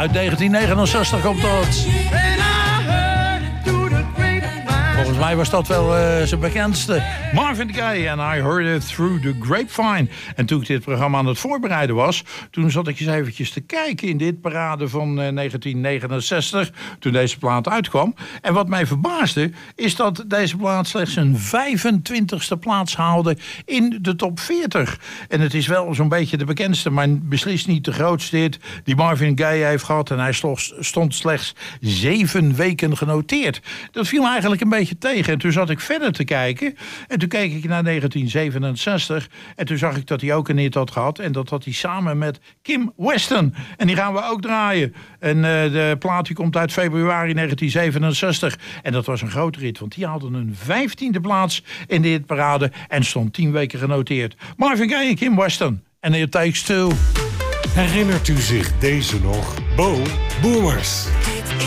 Uit 1969 komt dat. Volgens mij was dat wel zijn bekendste. Marvin Gaye en I Heard It Through the Grapevine. En toen ik dit programma aan het voorbereiden was, toen zat ik eens eventjes te kijken in dit parade van 1969, toen deze plaat uitkwam. En wat mij verbaasde, is dat deze plaat slechts een 25e plaats haalde in de top 40. En het is wel zo'n beetje de bekendste, maar beslist niet de grootste hit die Marvin Gaye heeft gehad. En hij stond slechts 7 weken genoteerd. Dat viel me eigenlijk een beetje tegen. En toen zat ik verder te kijken. En toen keek ik naar 1967. En toen zag ik dat hij ook een hit had gehad. En dat had hij samen met Kim Weston. En die gaan we ook draaien. En de plaat die komt uit februari 1967. En dat was een grote hit. Want die haalde een 15e plaats in de hitparade. En stond 10 weken genoteerd. Marvin Gaye en Kim Weston. En It Takes Two. Herinnert u zich deze nog? Bo Boomers.